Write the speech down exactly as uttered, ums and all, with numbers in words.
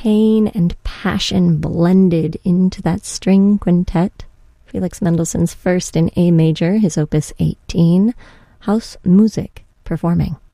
pain and passion blended into that string quintet. Felix Mendelssohn's first in A major, his opus eighteen, Hausmusik, performing.